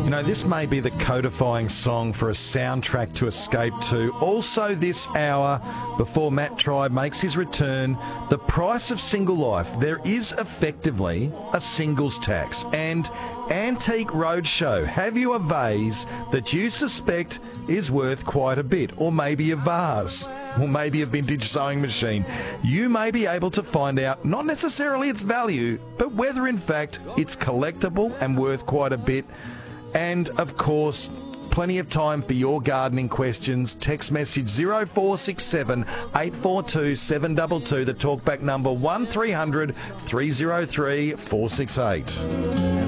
You know, this may be the codifying song for a soundtrack to escape to. Also this hour, before Matt Tribe makes his return, the price of single life. There is effectively a singles tax. And Antique Roadshow, have you a vase that you suspect is worth quite a bit? Or maybe a vase? Or maybe a vintage sewing machine? You may be able to find out not necessarily its value, but whether in fact it's collectible and worth quite a bit. And, of course, plenty of time for your gardening questions. Text message 0467 842 722. The talkback number 1300 303 468.